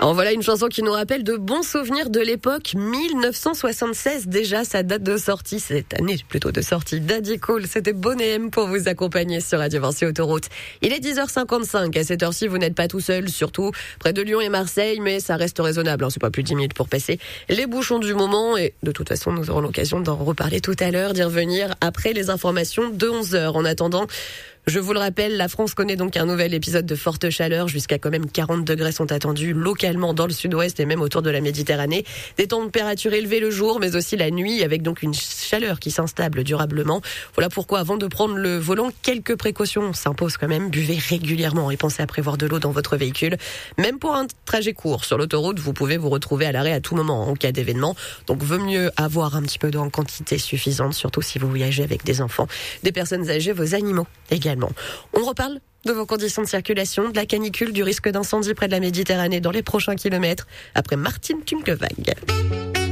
Alors voilà une chanson qui nous rappelle de bons souvenirs de l'époque 1976 déjà, sa date de sortie, cette année plutôt de sortie. Daddy Cool, c'était Bonnet M pour vous accompagner sur Radio Vinci Autoroute. Il est 10h55, à cette heure-ci vous n'êtes pas tout seul, surtout près de Lyon et Marseille, mais ça reste raisonnable, c'est pas plus de 10 minutes pour passer les bouchons du moment et de toute façon nous aurons l'occasion d'en reparler tout à l'heure, d'y revenir après les informations de 11h. En attendant, je vous le rappelle, la France connaît donc un nouvel épisode de forte chaleur. Jusqu'à quand même 40 degrés sont attendus localement dans le sud-ouest et même autour de la Méditerranée. Des températures élevées le jour, mais aussi la nuit, avec donc une chaleur qui s'installe durablement. Voilà pourquoi, avant de prendre le volant, quelques précautions s'imposent quand même. Buvez régulièrement et pensez à prévoir de l'eau dans votre véhicule. Même pour un trajet court sur l'autoroute, vous pouvez vous retrouver à l'arrêt à tout moment en cas d'événement. Donc, vaut mieux avoir un petit peu d'eau en quantité suffisante, surtout si vous voyagez avec des enfants, des personnes âgées, vos animaux également. On reparle de vos conditions de circulation, de la canicule, du risque d'incendie près de la Méditerranée dans les prochains kilomètres, après Martine Tunkevaag.